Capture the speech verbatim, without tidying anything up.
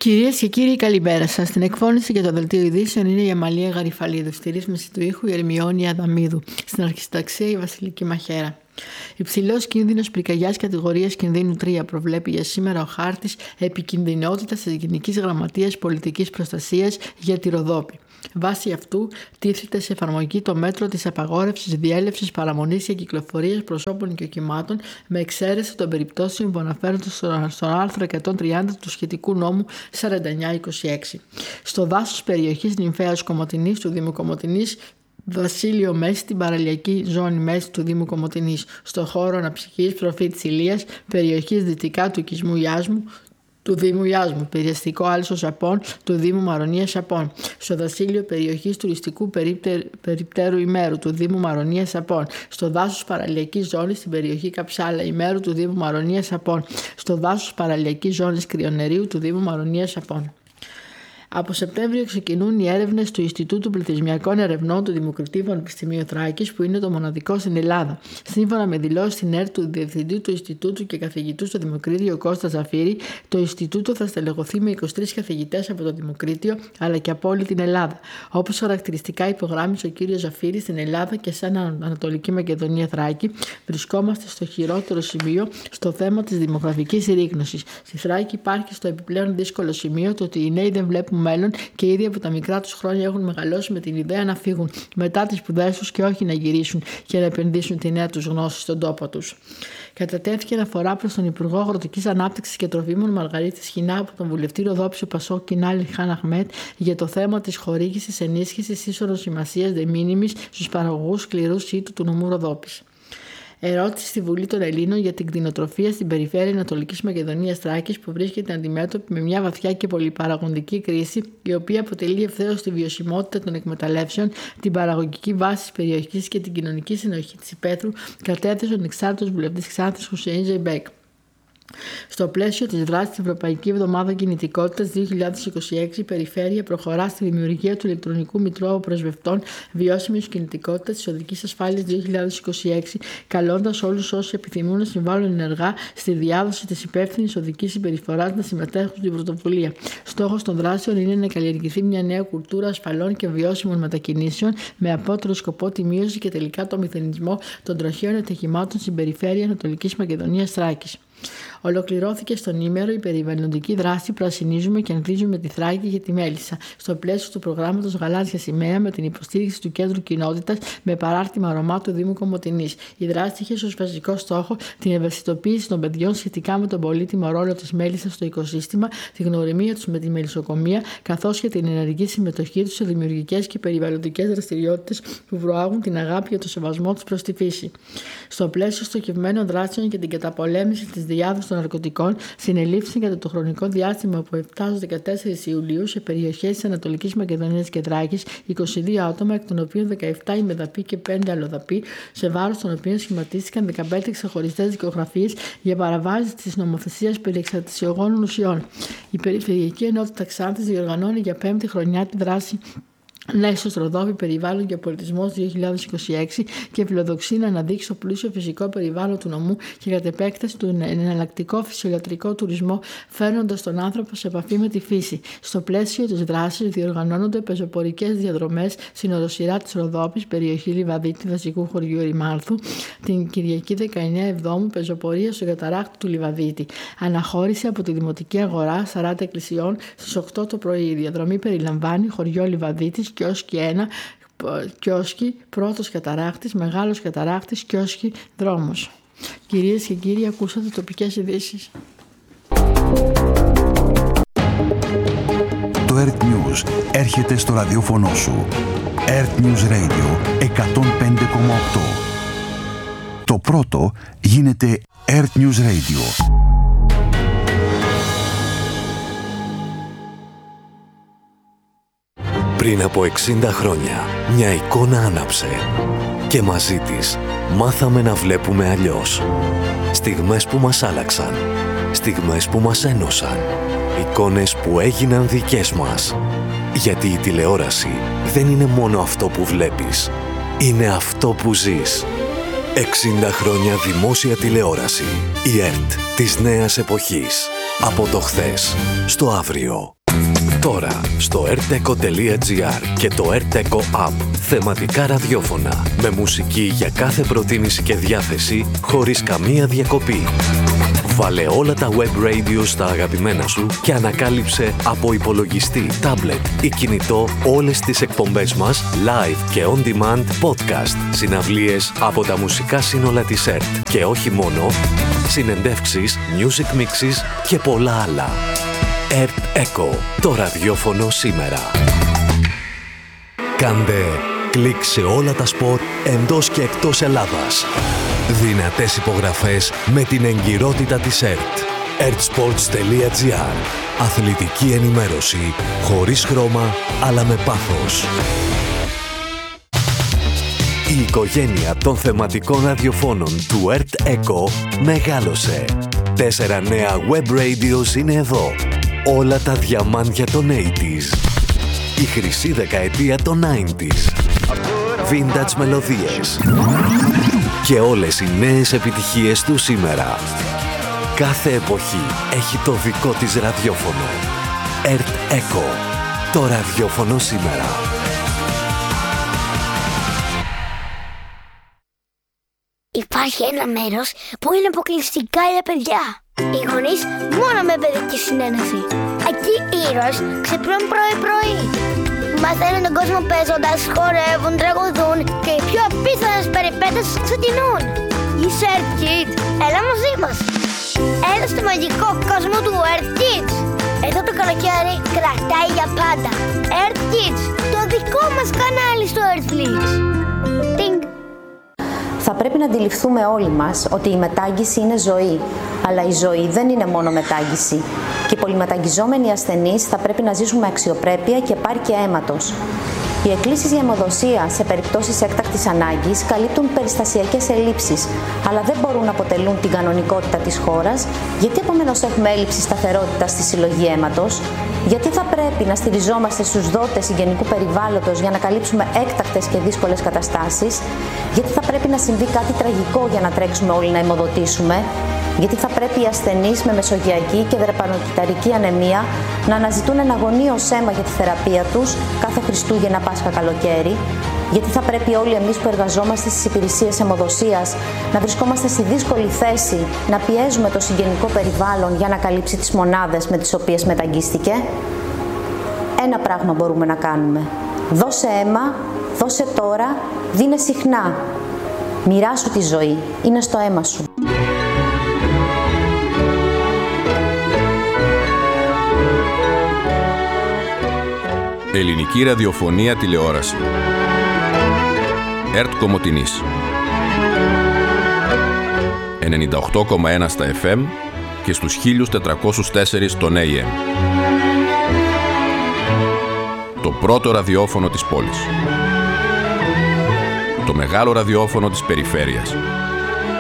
Κυρίες και κύριοι, καλημέρα σας. Στην εκφώνηση για το δελτίο ειδήσεων είναι η Αμαλία Γαριφαλίδου. Στη ρύθμιση του ήχου η Ερμιόνη Αδαμίδου. Στην αρχισταξία η Βασιλική Μαχαίρα. Υψηλός κίνδυνος πυρκαγιάς κατηγορίας κινδύνου τρία προβλέπει για σήμερα ο χάρτης επικινδυνότητας της Γενικής Γραμματείας Πολιτικής Προστασίας για τη Ροδόπη. Βάσει αυτού, τίθεται σε εφαρμογή το μέτρο της απαγόρευσης διέλευσης, παραμονής και κυκλοφορίας προσώπων και οχημάτων, με εξαίρεση των περιπτώσεων που αναφέρονται στο άρθρο εκατόν τριάντα του σχετικού νόμου σαράντα εννιά είκοσι έξι. Στο δάσος περιοχής Νυμφέας Κομοτηνής του Δήμου Κομοτηνής, Βασίλειο Μέση, στην παραλιακή ζώνη μέση του Δήμου Κομοτηνής, στο χώρο αναψυχής Προφήτης Ηλίας, περιοχής δυτικά του οικισμού Ιάσμου, του Δήμου Ιάσμου, περιαστικό Άλυσο Σαπών του Δήμου Μαρονία Σαπών, στο δασίλειο περιοχής τουριστικού περιπτέρου ημέρου του Δήμου Μαρονία Σαπών, στο δάσος παραλιακής ζώνης στην περιοχή Καψάλα ημέρου του Δήμου Μαρονία Σαπών, στο δάσος παραλιακής ζώνης Κρυονερίου του Δήμου Μαρονία Σαπών. Από Σεπτέμβριο ξεκινούν οι έρευνες του Ινστιτούτου Πληθυσμιακών Ερευνών του Δημοκρατίου Πανεπιστημίου Θράκης, που είναι το μοναδικό στην Ελλάδα. Σύμφωνα με δηλώσεις στην ΕΡΤ του Διευθυντή του Ινστιτούτου και καθηγητού στο Δημοκρίτιο Κώστα Ζαφύρη, το Ινστιτούτο θα στελεχωθεί με είκοσι τρεις καθηγητές από το Δημοκρίτιο αλλά και από όλη την Ελλάδα. Όπως χαρακτηριστικά υπογράμμισε ο κ. Ζαφύρη, στην Ελλάδα και σαν Ανατολική Μακεδονία Θράκη βρισκόμαστε στο χειρότερο σημείο στο θέμα της δημογραφικής ρίκνωσης. Στη Θράκη υπάρχει στο επιπλέον δύσκολο σημείο το ότι οι νέοι δεν βλέπουν μέλλον και ήδη από τα μικρά τους χρόνια έχουν μεγαλώσει με την ιδέα να φύγουν μετά τις σπουδές τους και όχι να γυρίσουν και να επενδύσουν τη νέα τους γνώση στον τόπο τους. Κατατέθηκε αναφορά προς τον Υπουργό Αγροτικής Ανάπτυξης και Τροφίμων Μαργαρίτη Σχοινά από τον βουλευτή Ροδόψιο Πασόκ Κινάλη Χάν Αχμέτ για το θέμα της χορήγησης ενίσχυσης ίσονος σημασίας de minimis στους παραγωγούς σκληρού σύτου του νομού Ροδόπης. Ερώτηση στη Βουλή των Ελλήνων για την κτηνοτροφία στην περιφέρεια Ανατολικής Μακεδονίας Θράκης, που βρίσκεται αντιμέτωπη με μια βαθιά και πολυπαραγωγική κρίση, η οποία αποτελεί ευθέως τη βιωσιμότητα των εκμεταλλεύσεων, την παραγωγική βάση της περιοχής και την κοινωνική συνοχή της υπαίθρου, κατέθεσε ο ανεξάρτητος βουλευτής Ξάνθης Χουσέιν Ζεϊμπέκ. Στο πλαίσιο της δράσης της Ευρωπαϊκή Εβδομάδα Κινητικότητας δύο χιλιάδες είκοσι έξι, η Περιφέρεια προχωρά στη δημιουργία του ηλεκτρονικού Μητρώου Πρεσβευτών Βιώσιμης Κινητικότητας της Οδικής Ασφάλειας δύο χιλιάδες είκοσι έξι, καλώντας όλους όσοι επιθυμούν να συμβάλλουν ενεργά στη διάδοση της υπεύθυνης οδικής συμπεριφοράς να συμμετέχουν στην πρωτοβουλία. Στόχος των δράσεων είναι να καλλιεργηθεί μια νέα κουλτούρα ασφαλών και βιώσιμων μετακινήσεων, με απότερο σκοπό τη μείωση και τελικά το μηδενισμό των τροχαίων ατυχημάτων στην περιφέρεια Ανατολικής Μακεδονίας Θράκης. Ολοκληρώθηκε στον ήμερο η περιβαλλοντική δράση Πρασινίζουμε και Ανθίζουμε τη Θράκη για τη Μέλισσα, στο πλαίσιο του προγράμματος Γαλάζια Σημαία, με την υποστήριξη του Κέντρου Κοινότητας με παράρτημα Ρωμά του Δήμου Κομοτηνής. Η δράση είχε ως βασικό στόχο την ευαισθητοποίηση των παιδιών σχετικά με τον πολύτιμο ρόλο της μέλισσας στο οικοσύστημα, τη γνωριμία τους με τη μελισσοκομεία, καθώς και την ενεργή συμμετοχή τους σε δημιουργικές και περιβαλλοντικές δραστηριότητες που προάγουν την αγάπη και το σεβασμό τους προς τη φύση. Στο πλαίσιο στοχευμένων δράσεων και την καταπολέμηση της διάδοσης των ναρκωτικών, συνελήφθησαν κατά το χρονικό διάστημα από επτά έως δεκατέσσερις Ιουλίου σε περιοχές της Ανατολικής Μακεδονίας και Θράκης είκοσι δύο άτομα, εκ των οποίων δεκαεπτά ημεδαποί και πέντε αλλοδαποί, σε βάρος των οποίων σχηματίστηκαν δεκαπέντε ξεχωριστές δικογραφίες για παραβάσεις της νομοθεσίας περί εξαρτησιογόνων ουσιών. Η Περιφερειακή Ενότητα Ξάνθης διοργανώνει για πέμπτη χρονιά τη δράση Νέσος Ροδόπη Περιβάλλον και Πολιτισμός δύο χιλιάδες είκοσι έξι και φιλοδοξεί να αναδείξει το πλούσιο φυσικό περιβάλλον του νομού και κατ' επέκταση του εναλλακτικό φυσιολατρικό τουρισμό, φέρνοντας τον άνθρωπο σε επαφή με τη φύση. Στο πλαίσιο της δράσης διοργανώνονται πεζοπορικές διαδρομές στην οδοσειρά της Ροδόπης, περιοχή Λιβαδίτη, βασικού χωριού Ερημάνθου, την Κυριακή δεκαεννέα Εβδόμου, πεζοπορία στο καταράκτη του Λιβαδίτη. Αναχώρηση από τη Δημοτική Αγορά σαράντα εκκλησιών στις οκτώ το πρωί. Η διαδρομή περιλαμβάνει χωριό Λιβαδίτης, Κιόσκι ένα, Κιόσκι, πρώτος καταράχτης, μεγάλος καταράχτης, Κιόσκι, δρόμος. Κυρίες και κύριοι, ακούσατε τοπικές ειδήσεις. Το ΕΡΤ News έρχεται στο ραδιόφωνο σου. ΕΡΤ News Radio εκατόν πέντε κόμμα οκτώ. Το πρώτο γίνεται ΕΡΤ News Radio. Πριν από εξήντα χρόνια, μια εικόνα άναψε και μαζί της μάθαμε να βλέπουμε αλλιώς. Στιγμές που μας άλλαξαν, στιγμές που μας ένωσαν, εικόνες που έγιναν δικές μας. Γιατί η τηλεόραση δεν είναι μόνο αυτό που βλέπεις, είναι αυτό που ζεις. εξήντα χρόνια δημόσια τηλεόραση. Η ΕΡΤ της νέας εποχής. Από το χθες στο αύριο. Τώρα στο erteco τελεία gr και το erteco App. Θεματικά ραδιόφωνα με μουσική για κάθε προτίμηση και διάθεση χωρίς καμία διακοπή. Βάλε όλα τα web radio στα αγαπημένα σου και ανακάλυψε από υπολογιστή, τάμπλετ ή κινητό όλες τις εκπομπές μας live και on demand podcast, συναυλίες από τα μουσικά σύνολα της ΕΡΤ και όχι μόνο, συνεντεύξεις, music mixes και πολλά άλλα. ΕΡΤ Echo, το ραδιόφωνο σήμερα. Κάντε κλικ σε όλα τα σπορ εντός και εκτός Ελλάδας. Δυνατές υπογραφές με την εγκυρότητα της ΕΡΤ. ερτsports τελεία gr. Αθλητική ενημέρωση χωρίς χρώμα αλλά με πάθος. Η οικογένεια των θεματικών ραδιοφώνων του ΕΡΤ Echo μεγάλωσε. Τέσσερα νέα web radios είναι εδώ. Όλα τα διαμάντια των ογδόντα. Η χρυσή δεκαετία των ενενήντα. Vintage μελωδίες. Και όλες οι νέες επιτυχίες του σήμερα. Κάθε εποχή έχει το δικό της ραδιόφωνο. ΕΡΤ Echo. Το ραδιόφωνο σήμερα. Υπάρχει ένα μέρος που είναι αποκλειστικά για παιδιά. Οι γονείς μόνο με παιδική συνένεση. Εκεί οι ήρωες ξυπνούν πρωί-πρωί. Μαθαίνουν τον κόσμο παίζοντας, χορεύουν, τραγουδούν και οι πιο απίθανες περιπέτειες ξεκινούν. Είσαι Earth Kid, έλα μαζί μας. Έλα στο μαγικό κόσμο του Earth Kids. Εδώ το καλοκαίρι κρατάει για πάντα. Earth Kids, το δικό μας κανάλι στο Earthflix. Τινγκ. Θα πρέπει να αντιληφθούμε όλοι μας ότι η μετάγγιση είναι ζωή, αλλά η ζωή δεν είναι μόνο μετάγγιση. Και οι πολυμεταγγιζόμενοι ασθενείς θα πρέπει να ζήσουν με αξιοπρέπεια και επάρκεια αίματος. Οι εκκλήσεις για αιμοδοσία σε περιπτώσεις έκτακτης ανάγκης καλύπτουν περιστασιακές ελλείψεις, αλλά δεν μπορούν να αποτελούν την κανονικότητα της χώρας, γιατί επομένως έχουμε έλλειψη σταθερότητας στη συλλογή αίματος, γιατί θα πρέπει να στηριζόμαστε στους δότες συγγενικού περιβάλλοντος για να καλύψουμε έκτακτες και δύσκολες καταστάσεις, γιατί θα πρέπει να συμβεί κάτι τραγικό για να τρέξουμε όλοι να αιμοδοτήσουμε, γιατί θα πρέπει οι ασθενείς με μεσογειακή και δρεπανοκυταρική ανεμία να αναζητούν ένα αγωνίως αίμα για τη θεραπεία τους κάθε Χριστούγεννα, Πάσχα, καλοκαίρι, γιατί θα πρέπει όλοι εμείς που εργαζόμαστε στις υπηρεσίες αιμοδοσίας να βρισκόμαστε στη δύσκολη θέση να πιέζουμε το συγγενικό περιβάλλον για να καλύψει τις μονάδες με τις οποίες μεταγγίστηκε. Ένα πράγμα μπορούμε να κάνουμε. Δώσε αίμα, δώσε τώρα, δίνε συχνά. Μοιράσου τη ζωή, είναι στο αίμα σου. Ελληνική ραδιοφωνία τηλεόραση. ΕΡΤ Κομοτηνής. ενενήντα οκτώ κόμμα ένα στα εφ εμ και στους χίλια τετρακόσια τέσσερα στον έι εμ. Το πρώτο ραδιόφωνο της πόλης. Το μεγάλο ραδιόφωνο της περιφέρειας.